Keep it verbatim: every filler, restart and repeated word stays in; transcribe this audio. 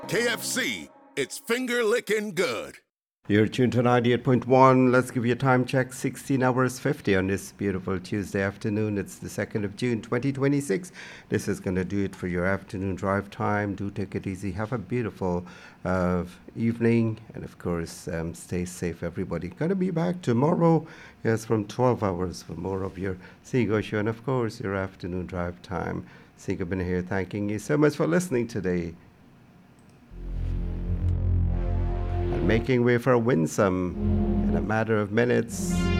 K F C, it's finger licking good. You're tuned to ninety-eight point one. Let's give you a time check. sixteen hours fifty on this beautiful Tuesday afternoon. It's the second of June, twenty twenty-six. This is going to do it for your afternoon drive time. Do take it easy. Have a beautiful uh, evening. And, of course, um, stay safe, everybody. Going to be back tomorrow, yes, from twelve hours for more of your Seago show. And, of course, your afternoon drive time. Seago been here thanking you so much for listening today. Making way for Winsome in a matter of minutes.